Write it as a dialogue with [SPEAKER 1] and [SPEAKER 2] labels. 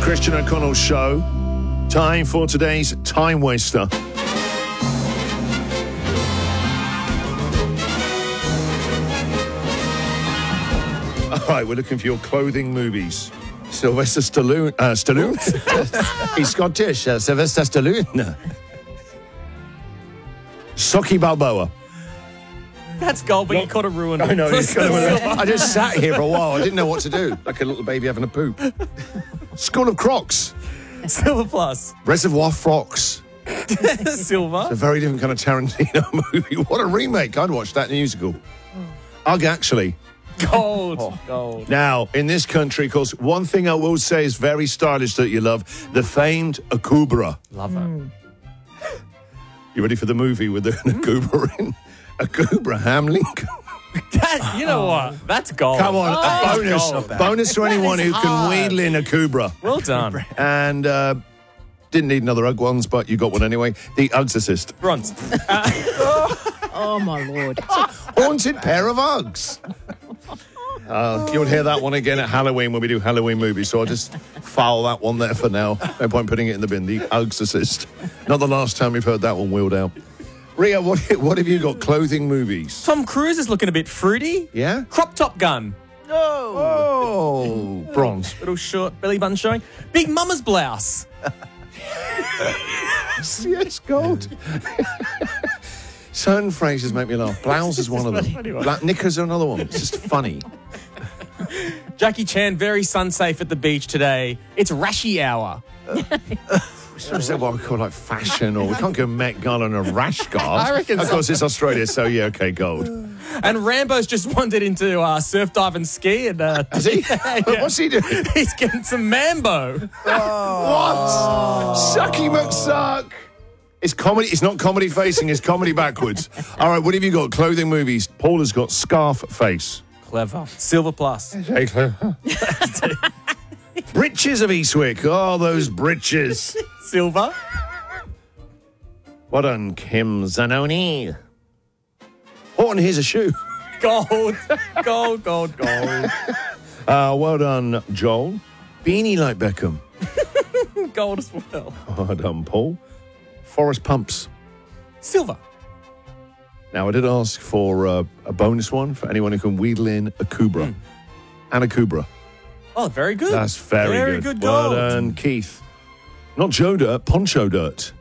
[SPEAKER 1] Christian O'Connell Show. Time for today's Time Waster. All right, we're looking for your clothing movies. Sylvester Stallone. He's Scottish. Sylvester Stallone. Socky Balboa.
[SPEAKER 2] That's gold, but you could have ruined it.
[SPEAKER 1] I know. I just sat here for a while. I didn't know what to do. Like a little baby having a poop. School of Crocs.
[SPEAKER 2] Silver plus.
[SPEAKER 1] Reservoir Fox.
[SPEAKER 2] Silver.
[SPEAKER 1] A very different kind of Tarantino movie. What a remake. I'd watch that musical. Ugg, actually.
[SPEAKER 2] Gold. Gold.
[SPEAKER 1] Now, in this country, of course, one thing I will say is very stylish that you love, the famed Akubra.
[SPEAKER 2] Love it.
[SPEAKER 1] You ready for the movie with the Akubra in? Akubra Hamlin.
[SPEAKER 2] You know what? That's gold.
[SPEAKER 1] Come on, a bonus.
[SPEAKER 2] gold.
[SPEAKER 1] Bonus to anyone who can wheedle in Akubra.
[SPEAKER 2] Well done.
[SPEAKER 1] And didn't need another Ugg ones, but you got one anyway. The Ugg's
[SPEAKER 2] Bronze.
[SPEAKER 3] Oh, my Lord.
[SPEAKER 1] Haunted pair of Uggs. You'll hear that one again at Halloween when we do Halloween movies, so I'll just file that one there for now. No point putting it in the bin. The Ugg's. Not the last time we've heard that one wheeled out. Ria, what have you got? Clothing movies?
[SPEAKER 2] Tom Cruise is looking a bit fruity.
[SPEAKER 1] Yeah?
[SPEAKER 2] Crop top gun.
[SPEAKER 1] Oh, bronze.
[SPEAKER 2] Little short belly button showing. Big mama's blouse.
[SPEAKER 1] Yes, gold. Certain phrases make me laugh. Blouse is one of them. Black knickers are another one. It's just funny.
[SPEAKER 2] Jackie Chan, very sun safe at the beach today. It's Rashi hour.
[SPEAKER 1] Is that what we call like fashion, or we can't go Met Gala in a rash guard?
[SPEAKER 2] I reckon
[SPEAKER 1] Of
[SPEAKER 2] so.
[SPEAKER 1] course, it's Australia, so yeah, okay, gold.
[SPEAKER 2] And Rambo's just wandered into surf, dive and ski. And,
[SPEAKER 1] Is he?
[SPEAKER 2] yeah.
[SPEAKER 1] What's he doing?
[SPEAKER 2] He's getting some mambo.
[SPEAKER 1] What? Sucky McSuck. It's comedy. It's not comedy facing. It's comedy backwards. All right, what have you got? Clothing movies. Paul has got Scarf Face.
[SPEAKER 2] Clever. Silver plus.
[SPEAKER 1] Hey, Britches of Eastwick. Oh, those britches.
[SPEAKER 2] Silver.
[SPEAKER 1] Well done, Kim Zanoni. Horton, here's a shoe.
[SPEAKER 2] Gold. Gold.
[SPEAKER 1] Well done, Joel. Beanie like Beckham.
[SPEAKER 2] Gold as well.
[SPEAKER 1] Well done, Paul. Forest Pumps.
[SPEAKER 2] Silver.
[SPEAKER 1] Now, I did ask for a bonus one for anyone who can wheedle in a Kubra. And a Kubra.
[SPEAKER 2] Oh, very good.
[SPEAKER 1] That's very
[SPEAKER 2] good
[SPEAKER 1] Well
[SPEAKER 2] gold.
[SPEAKER 1] done, Keith. Not Joe Dirt, Poncho Dirt.